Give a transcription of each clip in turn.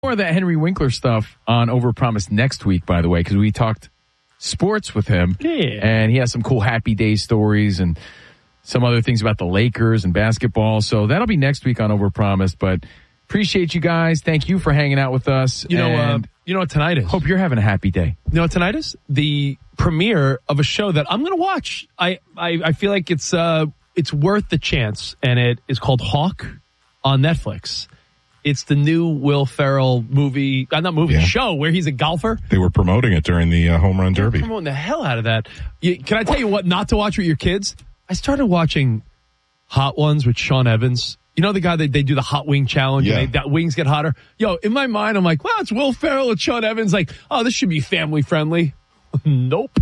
More of that Henry Winkler stuff on Overpromise next week, by the way, because we talked sports with him. Yeah. And he has some cool Happy Days stories and some other things about the Lakers and basketball. So that'll be next week on Overpromise. But appreciate you guys. Thank you for hanging out with us. You know what tonight is? Hope you're having a happy day. You know what tonight is? The premiere of a show that I'm going to watch. I feel like it's worth the chance, and it is called Hawk on Netflix. It's the new Will Ferrell movie, show where he's a golfer. They were promoting it during the Home Run Derby. They're promoting the hell out of that. Can I tell you what not to watch with your kids? I started watching Hot Ones with Sean Evans. You know the guy that they do the hot wing challenge and that wings get hotter? Yo, in my mind, I'm like, well, it's Will Ferrell and Sean Evans. Like, oh, this should be family friendly. Nope.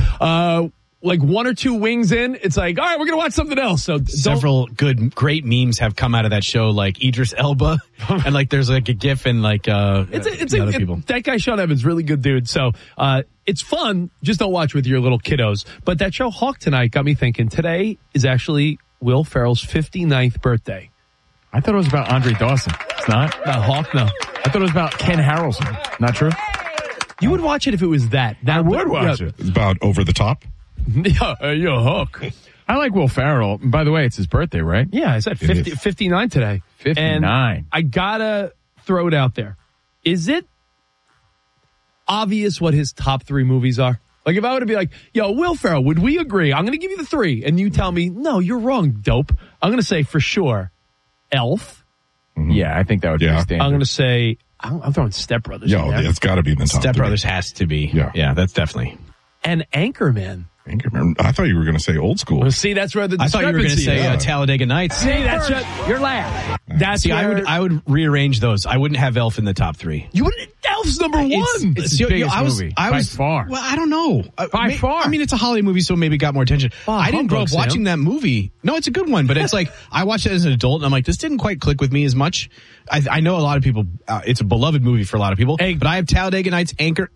Like one or two wings in, it's like, all right, we're going to watch something else. So several great memes have come out of that show, like Idris Elba, and like there's like a GIF and like other people. That guy Sean Evans, really good dude. So it's fun. Just don't watch with your little kiddos. But that show Hawk tonight got me thinking. Today is actually Will Ferrell's 59th birthday. I thought it was about Andre Dawson. It's not? Hawk, no. I thought it was about Ken Harrelson. Not true? You would watch it if it was that. I would watch it. It's about Over the Top. You're Hook. I like Will Ferrell. By the way, it's his birthday, right? Yeah, I said 59 today. 59. And I gotta throw it out there. Is it obvious what his top three movies are? Like if I were to be like, yo, Will Ferrell, would we agree? I'm gonna give you the three, and you tell me, no, you're wrong, dope. I'm gonna say for sure, Elf. Mm-hmm. Yeah, I think that would be standard. I'm gonna say, I'm throwing Step Brothers. Yo, it's got to be in the top Step three. Brothers has to be. Yeah, that's definitely. And Anchorman. I thought you were going to say Old School. Well, see, that's where the I thought you were going to say Talladega Nights. See, that's you're laughing. That's I would rearrange those. I wouldn't have Elf in the top three. You wouldn't. Elf's number one. It's the biggest movie. By far. Well, I don't know. By far. I mean, it's a holiday movie, so maybe it got more attention. I didn't grow up watching that movie. No, it's a good one, but it's like I watched it as an adult, and I'm like, this didn't quite click with me as much. I know a lot of people. It's a beloved movie for a lot of people. But I have Talladega Nights,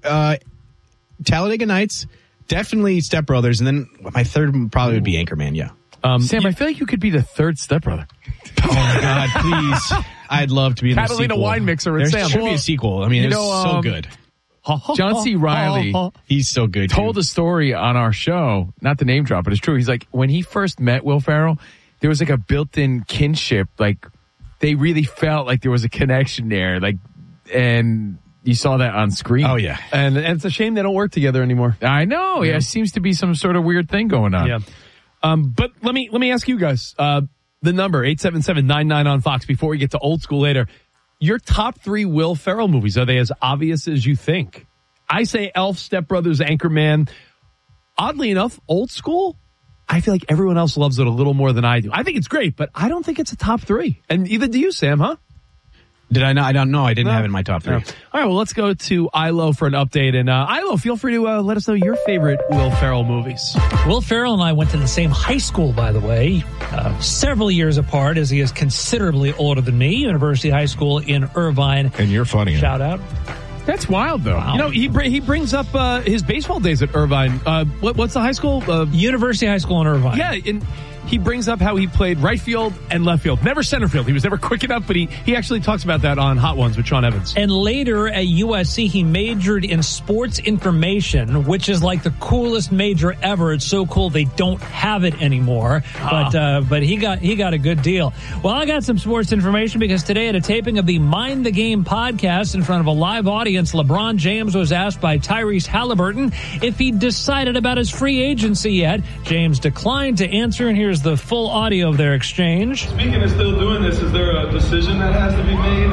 Talladega Nights. Definitely Step Brothers, and then my third probably would be Anchorman, yeah. Sam, I feel like you could be the third stepbrother. Oh, my God, please. I'd love to be in the sequel. Catalina Wine Mixer with Sam. There should be a sequel. I mean, it's so good. John C. Reilly, he's so good. Told a story on our show, not the name drop, but it's true. He's like, when he first met Will Ferrell, there was like a built-in kinship. Like, they really felt like there was a connection there. Like, and... You saw that on screen. Oh, yeah. And it's a shame they don't work together anymore. I know. Yeah, it seems to be some sort of weird thing going on. Yeah. But let me ask you guys, the number, 877-99 on Fox, before we get to Old School later. Your top three Will Ferrell movies, are they as obvious as you think? I say Elf, Step Brothers, Anchorman. Oddly enough, Old School, I feel like everyone else loves it a little more than I do. I think it's great, but I don't think it's a top three. And either do you, Sam, huh? Did I not? I don't know. I didn't have it in my top three. No. All right, well, let's go to Ilo for an update. And Ilo, feel free to let us know your favorite Will Ferrell movies. Will Ferrell and I went to the same high school, by the way, several years apart, as he is considerably older than me. University High School in Irvine. And you're funny. Shout out. That's wild, though. Wow. You know, he brings up his baseball days at Irvine. What's the high school? University High School in Irvine. Yeah, he brings up how he played right field and left field. Never center field. He was never quick enough, but he actually talks about that on Hot Ones with Sean Evans. And later at USC, he majored in sports information, which is like the coolest major ever. It's so cool they don't have it anymore. But he got a good deal. Well, I got some sports information because today at a taping of the Mind the Game podcast in front of a live audience, LeBron James was asked by Tyrese Halliburton if he decided about his free agency yet. James declined to answer, and here's the full audio of their exchange. Speaking of still doing this, is there a decision that has to be made?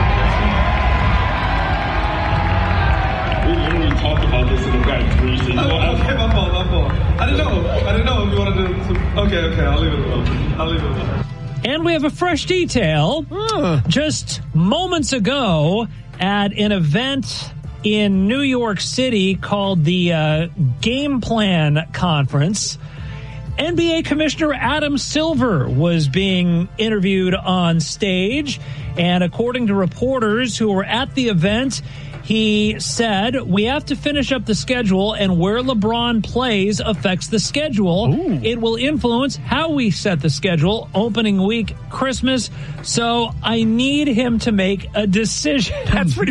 We literally talked about this in the back briefly. Okay, my fault. I didn't know if you wanted to. Okay, I'll leave it alone. And we have a fresh detail. Just moments ago at an event in New York City called the Game Plan Conference, NBA Commissioner Adam Silver was being interviewed on stage, and according to reporters who were at the event, He said, we have to finish up the schedule, and where LeBron plays affects the schedule. Ooh. It will influence how we set the schedule, opening week, Christmas. So I need him to make a decision. That's pretty